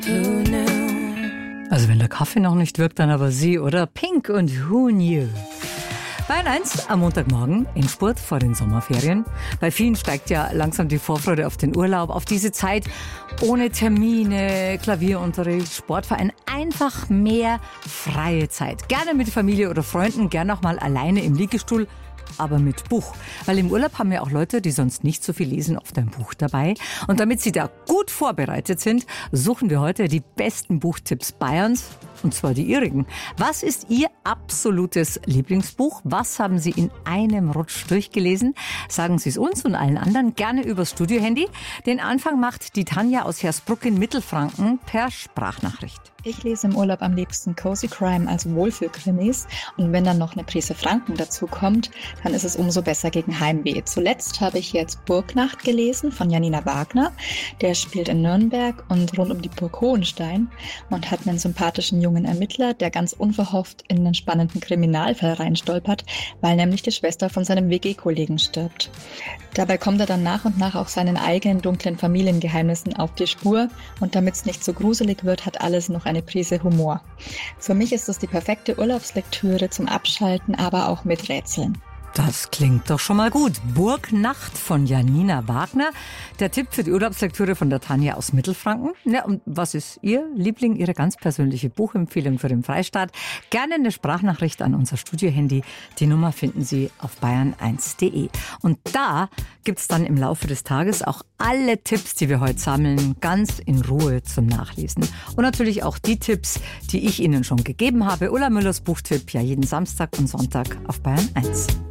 Also wenn der Kaffee noch nicht wirkt, dann aber sie, oder? Pink und Who Knew? Bayern 1 am Montagmorgen, Endspurt vor den Sommerferien. Bei vielen steigt ja langsam die Vorfreude auf den Urlaub, auf diese Zeit ohne Termine, Klavierunterricht, Sportverein, einfach mehr freie Zeit. Gerne mit Familie oder Freunden, gerne auch mal alleine im Liegestuhl, aber mit Buch. Weil im Urlaub haben ja auch Leute, die sonst nicht so viel lesen, oft ein Buch dabei. Und damit sie da gut vorbereitet sind, suchen wir heute die besten Buchtipps Bayerns. Und zwar die ihrigen. Was ist Ihr absolutes Lieblingsbuch? Was haben Sie in einem Rutsch durchgelesen? Sagen Sie es uns und allen anderen gerne übers Studiohandy. Den Anfang macht die Tanja aus Hersbruck in Mittelfranken per Sprachnachricht. Ich lese im Urlaub am liebsten Cozy Crime, also Wohlfühlkrimis. Und wenn dann noch eine Prise Franken dazu kommt, dann ist es umso besser gegen Heimweh. Zuletzt habe ich jetzt Burgnacht gelesen von Janina Wagner. Der spielt in Nürnberg und rund um die Burg Hohenstein und hat einen sympathischen jungen Ermittler, der ganz unverhofft in einen spannenden Kriminalfall reinstolpert, weil nämlich die Schwester von seinem WG-Kollegen stirbt. Dabei kommt er dann nach und nach auch seinen eigenen dunklen Familiengeheimnissen auf die Spur und damit es nicht so gruselig wird, hat alles noch eine Prise Humor. Für mich ist es die perfekte Urlaubslektüre zum Abschalten, aber auch mit Rätseln. Das klingt doch schon mal gut. Burgnacht von Janina Wagner. Der Tipp für die Urlaubslektüre von der Tanja aus Mittelfranken. Ja, und was ist Ihr Liebling, Ihre ganz persönliche Buchempfehlung für den Freistaat? Gerne eine Sprachnachricht an unser Studiohandy. Die Nummer finden Sie auf bayern1.de. Und da gibt's dann im Laufe des Tages auch alle Tipps, die wir heute sammeln, ganz in Ruhe zum Nachlesen. Und natürlich auch die Tipps, die ich Ihnen schon gegeben habe. Ulla Müllers Buchtipp, ja jeden Samstag und Sonntag auf Bayern 1.